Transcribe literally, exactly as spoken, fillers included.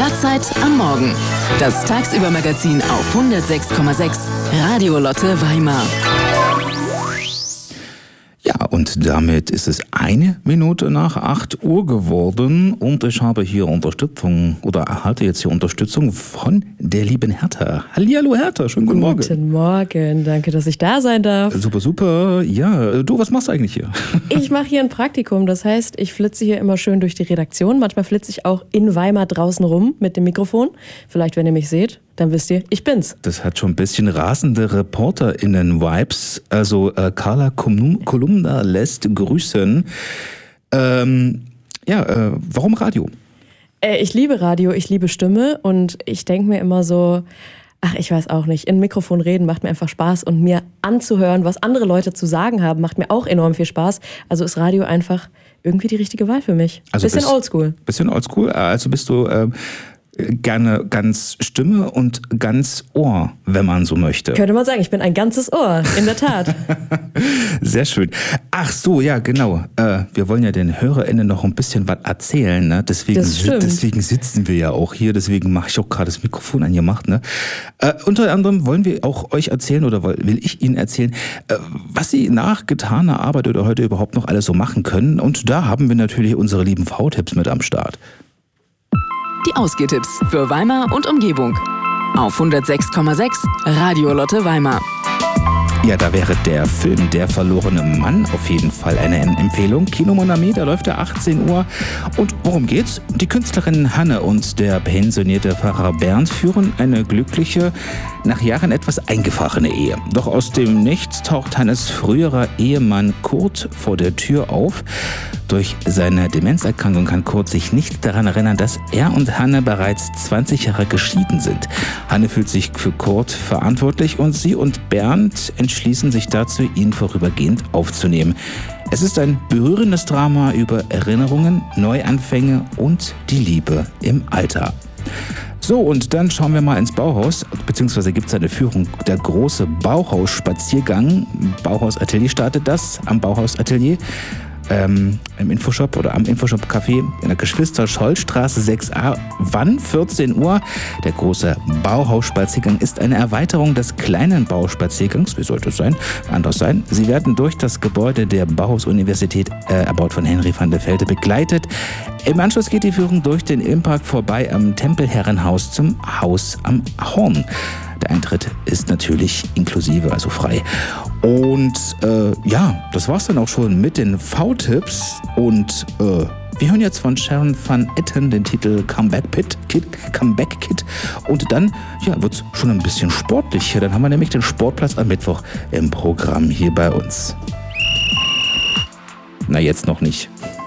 Sportzeit am Morgen. Das Tagsüber-Magazin auf hundertsechs Komma sechs Radio Lotte Weimar. Ja, und damit ist es eine Minute nach acht Uhr geworden und ich habe hier Unterstützung oder erhalte jetzt hier Unterstützung von der lieben Hertha. Hallihallo Hertha, schönen guten Morgen. Guten Morgen, danke, dass ich da sein darf. Super, super. Ja, du, was machst du eigentlich hier? Ich mache hier ein Praktikum, das heißt, ich flitze hier immer schön durch die Redaktion. Manchmal flitze ich auch in Weimar draußen rum mit dem Mikrofon. Vielleicht, wenn ihr mich seht, dann wisst ihr, ich bin's. Das hat schon ein bisschen rasende ReporterInnen-Vibes. Also äh, Carla Kolumna lässt grüßen. Ähm, ja, äh, warum Radio? Äh, ich liebe Radio, ich liebe Stimme und ich denke mir immer so, ach, ich weiß auch nicht, in ein Mikrofon reden macht mir einfach Spaß und mir anzuhören, was andere Leute zu sagen haben, macht mir auch enorm viel Spaß. Also ist Radio einfach irgendwie die richtige Wahl für mich. Also bisschen bist, oldschool. Bisschen oldschool, also bist du... Äh, gerne ganz Stimme und ganz Ohr, wenn man so möchte. Könnte man sagen, ich bin ein ganzes Ohr, in der Tat. Sehr schön. Ach so, ja, genau. Äh, wir wollen ja den HörerInnen noch ein bisschen was erzählen. Ne? Deswegen, deswegen sitzen wir ja auch hier. Deswegen mache ich auch gerade das Mikrofon angemacht. Ne? Äh, unter anderem wollen wir auch euch erzählen oder will ich Ihnen erzählen, äh, was Sie nach getaner Arbeit oder heute überhaupt noch alles so machen können. Und da haben wir natürlich unsere lieben V-Tipps mit am Start. Die Ausgehtipps für Weimar und Umgebung. Auf hundertsechs Komma sechs Radio Lotte Weimar. Ja, da wäre der Film Der verlorene Mann auf jeden Fall eine Empfehlung. Kino Mon Ami, da läuft er achtzehn Uhr. Und worum geht's? Die Künstlerin Hanne und der pensionierte Pfarrer Bernd führen eine glückliche, nach Jahren etwas eingefahrene Ehe. Doch aus dem Nichts taucht Hannes früherer Ehemann Kurt vor der Tür auf. Durch seine Demenzerkrankung kann Kurt sich nicht daran erinnern, dass er und Hanne bereits zwanzig Jahre geschieden sind. Hanne fühlt sich für Kurt verantwortlich und sie und Bernd entschließen sich dazu, ihn vorübergehend aufzunehmen. Es ist ein berührendes Drama über Erinnerungen, Neuanfänge und die Liebe im Alter. So, und dann schauen wir mal ins Bauhaus, beziehungsweise gibt es eine Führung, der große Bauhaus-Spaziergang. Bauhaus-Atelier startet das, am Bauhaus-Atelier. Ähm, im Infoshop oder am Infoshop-Café in der Geschwister-Scholl-Straße sechs a. Wann? vierzehn Uhr. Der große Bauhaus-Spaziergang ist eine Erweiterung des kleinen Bauspaziergangs. Wie sollte es sein? Anders sein. Sie werden durch das Gebäude der Bauhaus-Universität, äh, erbaut von Henry van der Velde, begleitet. Im Anschluss geht die Führung durch den Impark vorbei am Tempelherrenhaus zum Haus am Horn. Der Eintritt ist natürlich inklusive, also frei. Und äh, ja, das war's dann auch schon mit den V-Tipps. Und äh, wir hören jetzt von Sharon Van Etten den Titel Comeback Kid, Kid, Comeback Kid. Und dann ja, wird's schon ein bisschen sportlicher. Dann haben wir nämlich den Sportplatz am Mittwoch im Programm hier bei uns. Na, jetzt noch nicht.